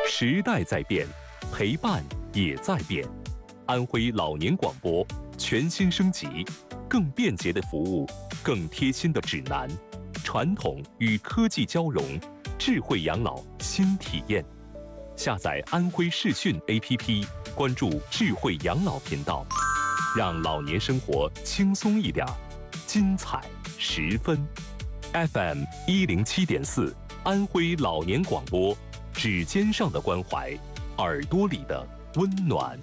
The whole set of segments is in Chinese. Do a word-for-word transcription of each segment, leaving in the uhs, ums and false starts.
时代在变，陪伴也在变。安徽老年广播全新升级，更便捷的服务，更贴心的指南，传统与科技交融，智慧养老新体验。下载安徽视讯 A P P， 关注智慧养老频道，让老年生活轻松一点，精彩十分。F M 一零七点四，安徽老年广播，指尖上的关怀，耳朵里的温暖。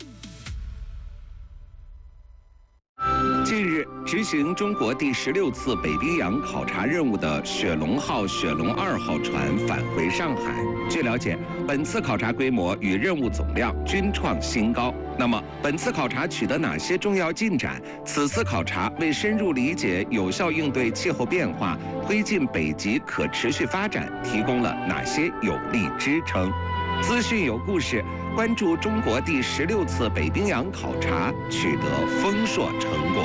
近日，执行中国第十六次北冰洋考察任务的雪龙号、雪龙二号船返回上海。据了解，本次考察规模与任务总量均创新高。那么，本次考察取得哪些重要进展？此次考察为深入理解、有效应对气候变化、推进北极可持续发展提供了哪些有力支撑？资讯有故事，关注中国第十六次北冰洋考察取得丰硕成果。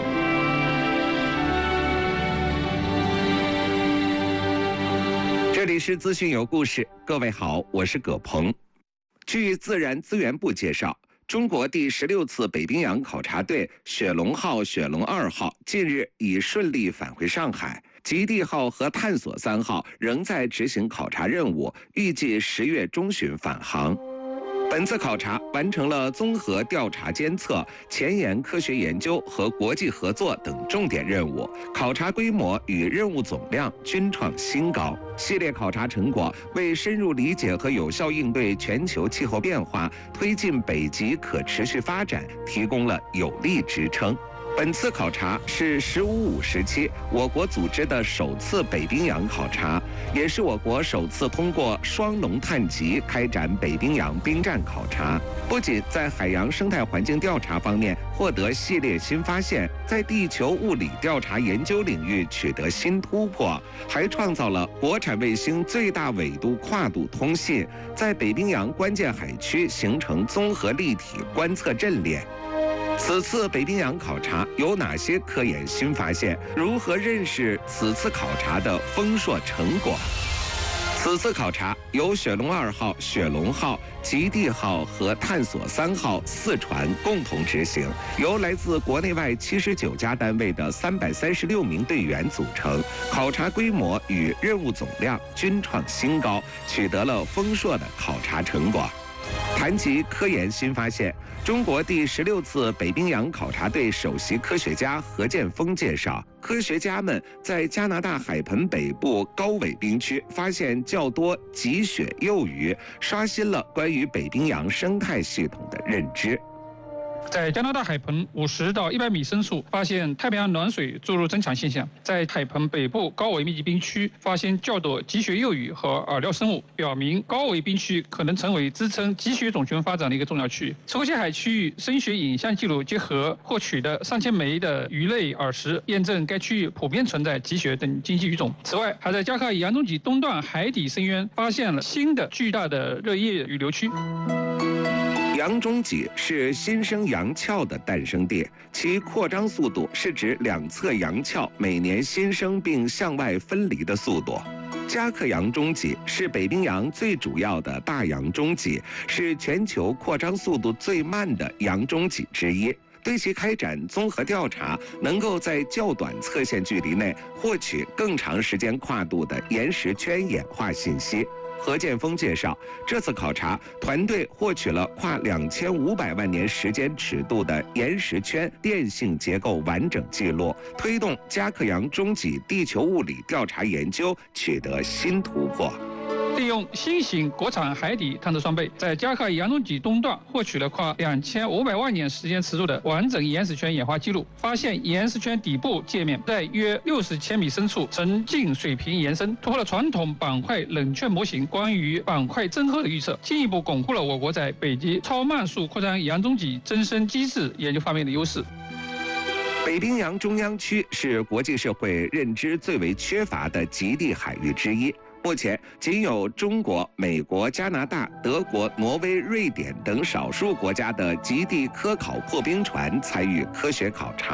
这里是资讯有故事，各位好，我是葛鹏。据自然资源部介绍，中国第十六次北冰洋考察队雪龙号、雪龙二号近日已顺利返回上海。极地号和探索三号仍在执行考察任务，预计十月中旬返航。本次考察完成了综合调查监测、前沿科学研究和国际合作等重点任务，考察规模与任务总量均创新高。系列考察成果为深入理解和有效应对全球气候变化、推进北极可持续发展提供了有力支撑。本次考察是“十五五”时期我国组织的首次北冰洋考察，也是我国首次通过双龙探极开展北冰洋冰战考察。不仅在海洋生态环境调查方面获得系列新发现，在地球物理调查研究领域取得新突破，还创造了国产卫星最大纬度跨度通信，在北冰洋关键海区形成综合立体观测阵列。此次北冰洋考察有哪些科研新发现？如何认识此次考察的丰硕成果？此次考察由雪龙二号、雪龙号、极地号和探索三号四船共同执行，由来自国内外七十九家单位的三百三十六名队员组成。考察规模与任务总量均创新高，取得了丰硕的考察成果。谈及科研新发现，中国第十六次北冰洋考察队首席科学家何建峰介绍，科学家们在加拿大海盆北部高纬冰区发现较多极雪幼鱼，刷新了关于北冰洋生态系统的认知。 在加拿大海盆五十到一百米深处发现太平洋暖水注入增强现象，在海盆北部高纬密集冰区发现较多极雪幼鱼和饵料生物，表明高纬冰区可能成为支撑极雪种群发展的一个重要区域。抽象海区域声学影像记录结合获取的上千枚的鱼类饵食，验证该区域普遍存在极雪等经济鱼种。此外，还在加克洋中脊东段海底深渊发现了新的巨大的热液雨流区。 洋中脊是新生洋壳的诞生地，其扩张速度是指两侧洋壳每年新生并向外分离的速度。加克洋中脊是北冰洋最主要的大洋中脊，是全球扩张速度最慢的洋中脊之一。对其开展综合调查，能够在较短测线距离内获取更长时间跨度的岩石圈演化信息。何建峰介绍，这次考察团队获取了跨两千五百万年时间尺度的岩石圈电性结构完整记录，推动加克洋中脊地球物理调查研究取得新突破。 利用新型国产海底探测装备，在加克洋中脊东段获取了跨两千五百万年时间尺度的完整岩石圈演化记录，发现岩石圈底部界面在约六十千米深处呈近水平延伸，突破了传统板块冷却模型关于板块增厚的预测，进一步巩固了我国在北极超慢速扩张洋中脊增生机制研究方面的优势。 北冰洋中央区是国际社会认知最为缺乏的极地海域之一。目前仅有中国、美国、加拿大、德国、挪威、瑞典等少数国家的极地科考破冰船参与科学考察。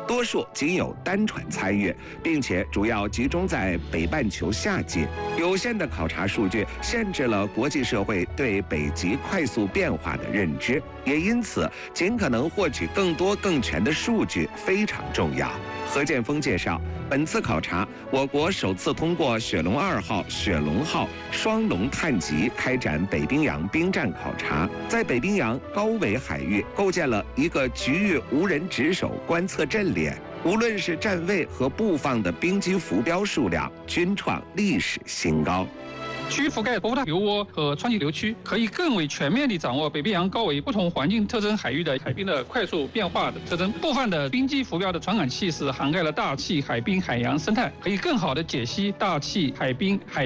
多数仅有单船参与，并且主要集中在北半球夏季。有限的考察数据限制了国际社会对北极快速变化的认知，也因此尽可能获取更多更全的数据非常重要。何建峰介绍，本次考察，我国首次通过雪龙二号、雪龙号双龙探极开展北冰洋冰战考察，在北冰洋高纬海域构建了一个局域无人值守观测阵列。无论是站位和布放的冰基浮标数量，均创历史新高。 区域覆盖伯福塔流涡和川崎流区，可以更为全面地掌握北冰洋高纬不同环境特征海域的海冰的快速变化的特征。部分的冰基浮标的传感器是涵盖了大气、海冰、海洋生态，可以更好地解析大气、海冰、海